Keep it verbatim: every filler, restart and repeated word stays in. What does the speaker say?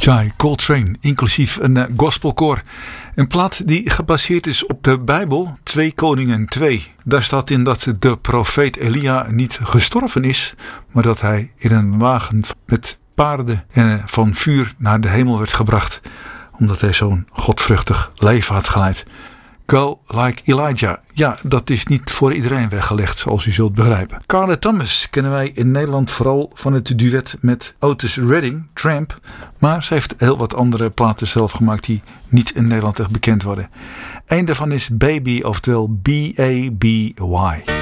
Jai Coltrane, inclusief een uh, gospelkoor. Een plaat die gebaseerd is op de Bijbel, twee Koningen twee. Daar staat in dat de profeet Elia niet gestorven is, maar dat hij in een wagen met paarden en van vuur naar de hemel werd gebracht, omdat hij zo'n godvruchtig leven had geleid. Go like Elijah. Ja, dat is niet voor iedereen weggelegd, zoals u zult begrijpen. Carla Thomas kennen wij in Nederland vooral van het duet met Otis Redding, Tramp. Maar ze heeft heel wat andere platen zelf gemaakt die niet in Nederland echt bekend worden. Eén daarvan is Baby, oftewel B A B Y.